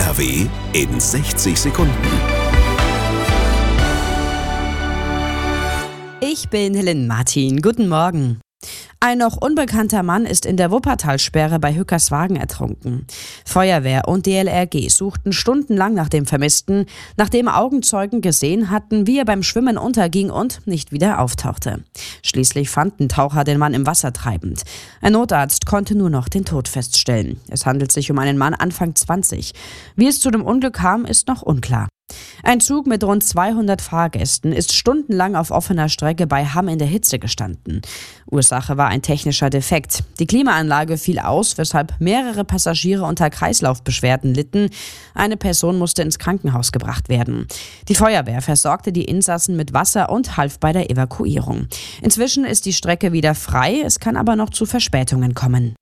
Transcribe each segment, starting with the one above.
NRW in 60 Sekunden. Ich bin Helene Martin. Guten Morgen. Ein noch unbekannter Mann ist in der Wuppertalsperre bei Hückerswagen ertrunken. Feuerwehr und DLRG suchten stundenlang nach dem Vermissten, nachdem Augenzeugen gesehen hatten, wie er beim Schwimmen unterging und nicht wieder auftauchte. Schließlich fanden Taucher den Mann im Wasser treibend. Ein Notarzt konnte nur noch den Tod feststellen. Es handelt sich um einen Mann Anfang 20. Wie es zu dem Unglück kam, ist noch unklar. Ein Zug mit rund 200 Fahrgästen ist stundenlang auf offener Strecke bei Hamm in der Hitze gestanden. Ursache war ein technischer Defekt. Die Klimaanlage fiel aus, weshalb mehrere Passagiere unter Kreislaufbeschwerden litten. Eine Person musste ins Krankenhaus gebracht werden. Die Feuerwehr versorgte die Insassen mit Wasser und half bei der Evakuierung. Inzwischen ist die Strecke wieder frei, es kann aber noch zu Verspätungen kommen.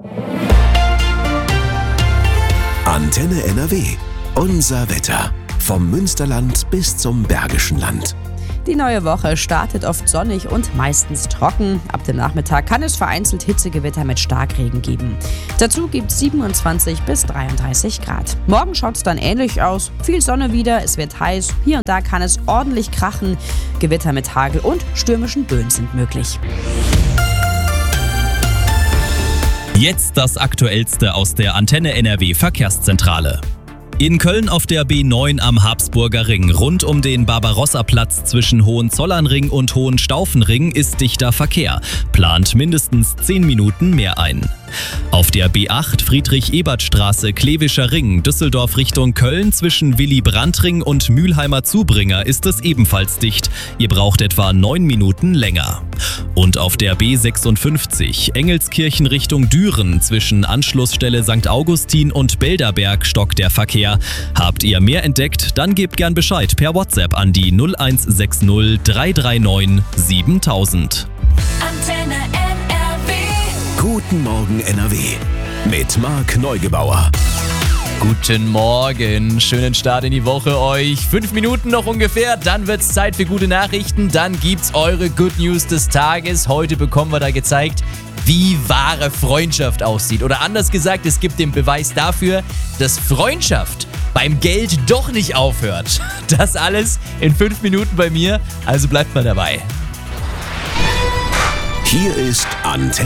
Antenne NRW. Unser Wetter. Vom Münsterland bis zum Bergischen Land. Die neue Woche startet oft sonnig und meistens trocken. Ab dem Nachmittag kann es vereinzelt Hitzegewitter mit Starkregen geben. Dazu gibt es 27 bis 33 Grad. Morgen schaut es dann ähnlich aus. Viel Sonne wieder, es wird heiß. Hier und da kann es ordentlich krachen. Gewitter mit Hagel und stürmischen Böen sind möglich. Jetzt das Aktuellste aus der Antenne NRW Verkehrszentrale. In Köln auf der B9 am Habsburger Ring rund um den Barbarossa-Platz zwischen Hohenzollernring und Hohenstaufenring ist dichter Verkehr. Plant mindestens 10 Minuten mehr ein. Auf der B8 Friedrich-Ebert-Straße Klevischer Ring, Düsseldorf Richtung Köln zwischen Willy-Brandt-Ring und Mülheimer Zubringer ist es ebenfalls dicht. Ihr braucht etwa 9 Minuten länger. Und auf der B56 Engelskirchen Richtung Düren zwischen Anschlussstelle St. Augustin und Belderberg stockt der Verkehr. Habt ihr mehr entdeckt? Dann gebt gern Bescheid per WhatsApp an die 0160 339 7000. Antenne NRW. Guten Morgen NRW. Mit Marc Neugebauer. Guten Morgen, schönen Start in die Woche euch. 5 Minuten noch ungefähr, dann wird's Zeit für gute Nachrichten. Dann gibt's eure Good News des Tages. Heute bekommen wir da gezeigt, wie wahre Freundschaft aussieht. Oder anders gesagt, es gibt den Beweis dafür, dass Freundschaft beim Geld doch nicht aufhört. Das alles in 5 Minuten bei mir, also bleibt mal dabei. Hier ist Antenne